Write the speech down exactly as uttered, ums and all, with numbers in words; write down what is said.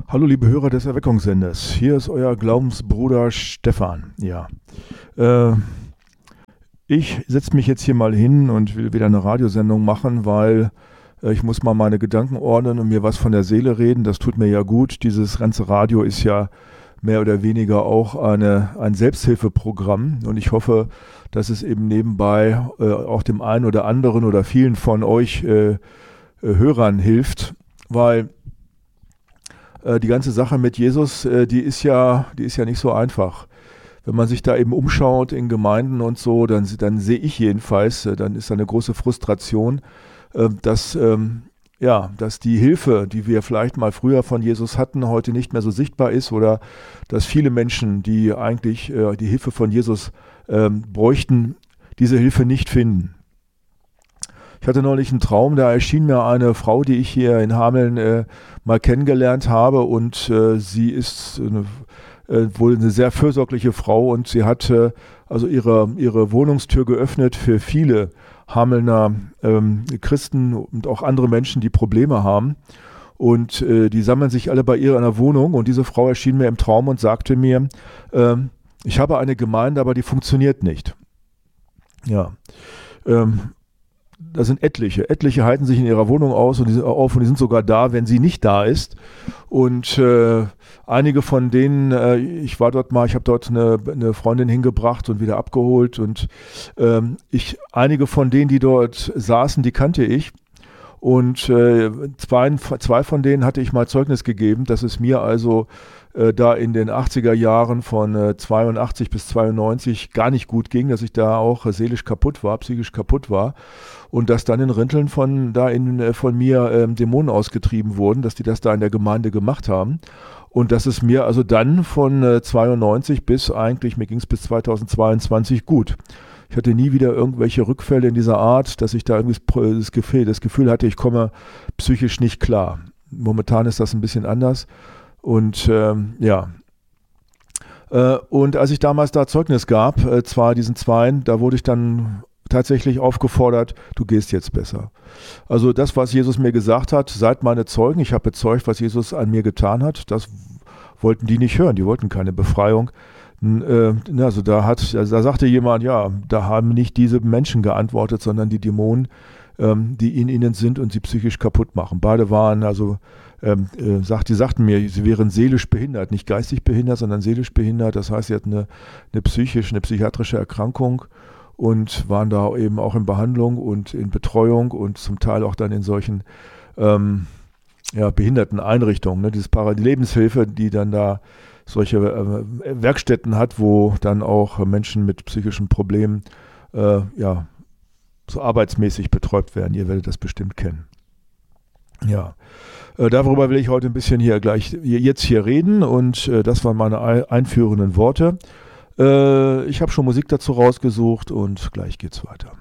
Hallo liebe Hörer des Erweckungssenders, hier ist euer Glaubensbruder Stefan. Ja, äh, ich setze mich jetzt hier mal hin und will wieder eine Radiosendung machen, weil äh, ich muss mal meine Gedanken ordnen und mir was von der Seele reden. Das tut mir ja gut. Dieses ganze Radio ist ja mehr oder weniger auch eine, ein Selbsthilfeprogramm und ich hoffe, dass es eben nebenbei äh, auch dem einen oder anderen oder vielen von euch äh, äh, Hörern hilft, weil die ganze Sache mit Jesus, die ist ja, die ist ja nicht so einfach. Wenn man sich da eben umschaut in Gemeinden und so, dann, dann sehe ich jedenfalls, dann ist da eine große Frustration, dass, ja, dass die Hilfe, die wir vielleicht mal früher von Jesus hatten, heute nicht mehr so sichtbar ist oder dass viele Menschen, die eigentlich die Hilfe von Jesus bräuchten, diese Hilfe nicht finden. Ich hatte neulich einen Traum, da erschien mir eine Frau, die ich hier in Hameln äh, mal kennengelernt habe und äh, sie ist eine, äh, wohl eine sehr fürsorgliche Frau und sie hat äh, also ihre, ihre Wohnungstür geöffnet für viele Hamelner ähm, Christen und auch andere Menschen, die Probleme haben und äh, die sammeln sich alle bei ihr in der Wohnung und diese Frau erschien mir im Traum und sagte mir, äh, ich habe eine Gemeinde, aber die funktioniert nicht. Ja, ähm, Da sind etliche. Etliche halten sich in ihrer Wohnung aus und die sind auf und die sind sogar da, wenn sie nicht da ist. Und äh, einige von denen, äh, ich war dort mal, ich habe dort eine, eine Freundin hingebracht und wieder abgeholt und ähm, ich, einige von denen, die dort saßen, die kannte ich. Und äh, zwei, zwei von denen hatte ich mal Zeugnis gegeben, dass es mir also äh, da in den achtziger Jahren von äh, zweiundachtzig bis zweiundneunzig gar nicht gut ging, dass ich da auch äh, seelisch kaputt war, psychisch kaputt war und dass dann in Rinteln von da in, äh, von mir äh, Dämonen ausgetrieben wurden, dass die das da in der Gemeinde gemacht haben und dass es mir also dann von äh, zweiundneunzig bis eigentlich, mir ging es bis zweitausendzweiundzwanzig gut. Ich hatte nie wieder irgendwelche Rückfälle in dieser Art, dass ich da irgendwie das Gefühl, das Gefühl hatte, ich komme psychisch nicht klar. Momentan ist das ein bisschen anders. Und ähm, ja. Äh, und als ich damals da Zeugnis gab, äh, zwar diesen Zweien, da wurde ich dann tatsächlich aufgefordert, du gehst jetzt besser. Also das, was Jesus mir gesagt hat, seid meine Zeugen, ich habe bezeugt, was Jesus an mir getan hat, das wollten die nicht hören, die wollten keine Befreiung. Also da hat, also da sagte jemand, ja, da haben nicht diese Menschen geantwortet, sondern die Dämonen, ähm, die in ihnen sind und sie psychisch kaputt machen. Beide waren also, ähm, äh, sagt, die sagten mir, sie wären seelisch behindert, nicht geistig behindert, sondern seelisch behindert. Das heißt, sie hatten eine, eine psychische, eine psychiatrische Erkrankung und waren da eben auch in Behandlung und in Betreuung und zum Teil auch dann in solchen ähm, ja, Behinderteneinrichtungen, ne? Dieses Para- die Lebenshilfe, die dann da solche äh, Werkstätten hat, wo dann auch Menschen mit psychischen Problemen äh, ja, so arbeitsmäßig betreut werden. Ihr werdet das bestimmt kennen. Ja, äh, darüber will ich heute ein bisschen hier gleich jetzt hier reden und äh, das waren meine einführenden Worte. Äh, ich habe schon Musik dazu rausgesucht und gleich geht's weiter.